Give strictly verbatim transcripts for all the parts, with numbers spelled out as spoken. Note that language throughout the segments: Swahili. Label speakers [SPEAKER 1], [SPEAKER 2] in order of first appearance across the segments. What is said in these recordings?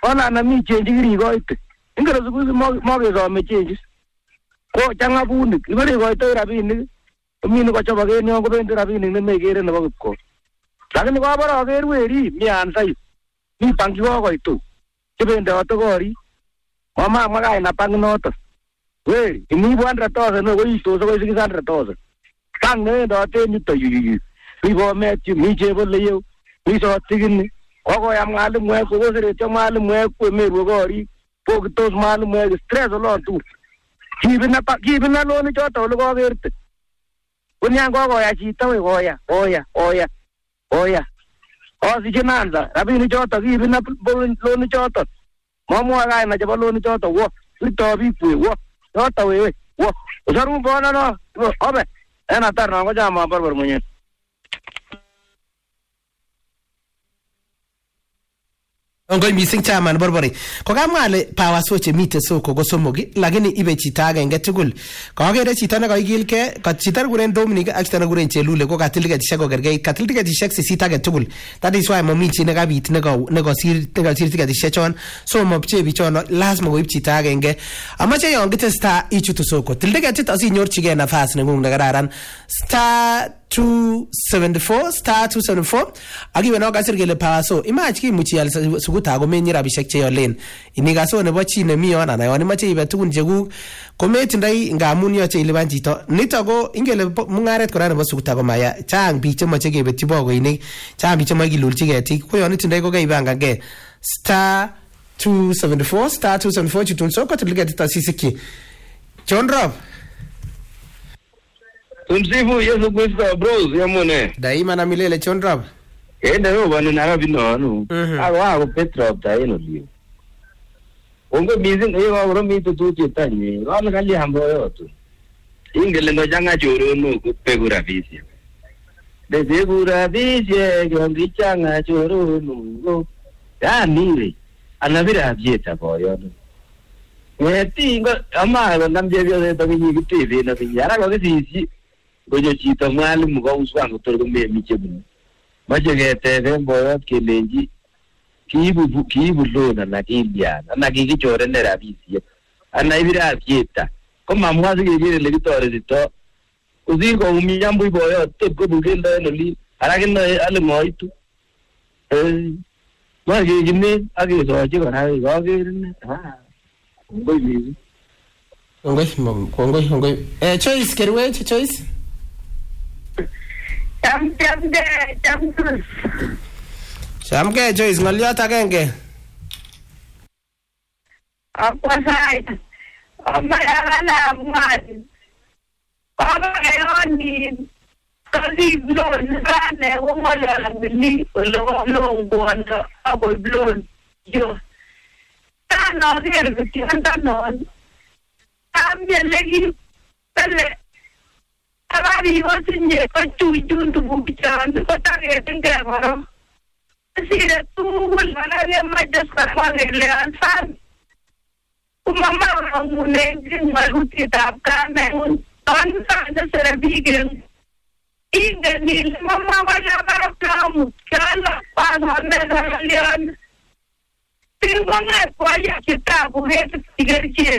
[SPEAKER 1] ona na mi change kiri koite ingero siku moge some changes ko changa bunik ibere koite rabinik mimi ko choba ke nyo ko bendi rabinik ne megere nebo kipko lakini ko bara ager weri mi ansai mi pangi ko koito kibende otogori mama magai na pang noto we ini one hundred thousand no ko ito so ko six hundred thousand kang ne do te ni to yu yu bo me ti mi je bo le yo mi so tigini ko ko yam ngal mwe ko ko sere to mal mwe ko me ro gori ko to mal mwe stress lo tu kibina pa kibina lo ni to to lo ko gerte kunya ko ko ya chi to ko ya oya oya oya o si chinanza rabini to to kibina lo ni to to momo ga na je bo lo ni to to wo to bi pu wo to to we wo usaru bo na no obe ena tar no ko jama barbar munye
[SPEAKER 2] Ongoy missing chairman borbori ko kamwale power soche mite soko ko somogi lakini ibe chito agenge tugul ko agere chito ne koigilke ko chito guren Dominic ak chito ne guren Chelule ko katil tiketishek ko gergeit katil tiketishek sisit age tugul that is why momi chi ne kabit ne ko ne ko sir ne ko sir tiketishek chon so mobche bichon lazima koib chito agenge amache yon kitesta ichutu soko til tiketit asinyorchige nafas nengung ne kararan star two seventy-four star two seventy-four akiwe no kasir kele power so image ki muchi al sukuta ko menyi rabishek che yolen iniga so nebo chi ne mi yon ana yon imache ibe tugun chegu kometindai ngamun yoche iliban chito nito ko ingele mungaret kora nebo sukuta ko maya chang biik che moche kebetyi bogoinik chang biik che moche kilulchi ketik ko yon itindai ko kaibangange star two seventy-four star two seventy-four chutun so ko tilgetita sisiki John Rob
[SPEAKER 3] Tumsifu Yesu Kristo bros yamone.
[SPEAKER 2] Daima na milele Chondrab.
[SPEAKER 3] Enda yo bana narabi no no. Ago ago Petro taino liyo. Ongo bizin e wa ro mi to tu chitani. Wala kali hambo yo tu. Ingele no janga choro no pegura bisi. De segura bisi gondi changa choro no. Ya mire. Anavira abieta boyo. Weti ngo ama ndamje byo to ni giteve na binyara ko gisi. Gojo chito mwalimu ko uswango to ko me michebu maje gete rembo yot kelenji kibu kibu lona na India na gigi chore ne rabisi ana ibira fieta ko mamwa zige gire le bitore dito uzi ko umiyambu boyo to ko bugenda no li arage no ale moitu eh ma gigi ne age so je kana go gire ha ngoi bizi
[SPEAKER 2] ngoi ngoi ngoi eh choice kerwe choice
[SPEAKER 4] Jam jam de jam terus.
[SPEAKER 2] Jam ke Joyce ngaliat agenge.
[SPEAKER 4] Apa saya? Apa yang lakukan? Apa yang ni? Kalau belum sana, orang orang beli, orang orang buat apa belum? Jo. Tanah dia berkian tanah. Kami lagi pernah. Abari wasinje ko tuju tu bukan ko tare tengah baru. Sira tu mana dia majas karwane le ansan. Umama orang muneng malu tidak kan men ansan sera bigen. Inga ni mama wala para kamu kala pas hande dalian. Tinggalnya kuaya kita buat tiga cik.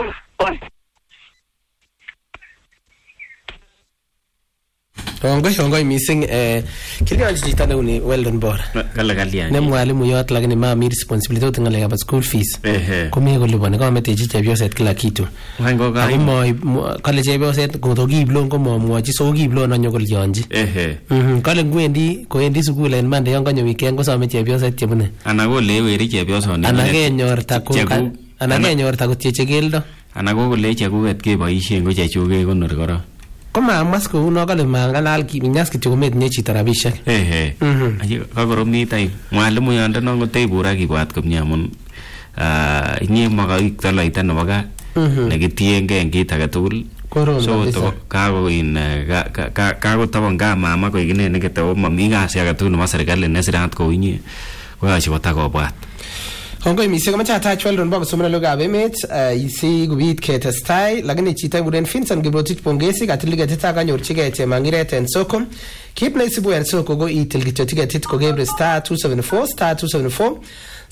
[SPEAKER 2] Ongoy ongoy missing eh kilio jita ne uni well done bor
[SPEAKER 5] kala kaliani
[SPEAKER 2] ne mwalimu yot lakini ma mi responsibility utingale ya school fees
[SPEAKER 5] ehe
[SPEAKER 2] komi ko lubone ko mete jiche bioset kila kitu
[SPEAKER 5] hango ga
[SPEAKER 2] mo kale je bioset ko to giblon ko mo mwachi so giblon anyo kol yonji
[SPEAKER 5] ehe
[SPEAKER 2] mhm kale ngwendi ko endi school en mande yon kanyo weekend ko some je bioset chebune
[SPEAKER 5] ana ko leweri je bioso ni
[SPEAKER 2] ana kenyor ta ko ana kenyor ta ko cheche geldo
[SPEAKER 5] ana ko le chekuket ke boisien ko chechuge konor koro
[SPEAKER 2] Koma masko uno kale mangalal ki minyas kityo kometinye chito rabishek.
[SPEAKER 5] Ehe. Aji kakoromni tai mwalimu yonde no ngotei bura kibwat komye amun ah inye makaik toloita nebo gaa nekitienge en kit age tugul. So to kago in kago tabon gaa mama ko igine nekete o mami kasi age tugul nebo serikali nesirat ko inye ko yache kotakobwat.
[SPEAKER 2] Hongo imisi kama chata chweldo nbago sumena loga abemet isi gubit ke testai lakini chita nguren Vincent Gibrotich pongesi katiliga teta kanyor chige ete mangirete en soko keep na isibu en soko go itil gito tiga tit ko gebre star two seventy-four star two seventy-four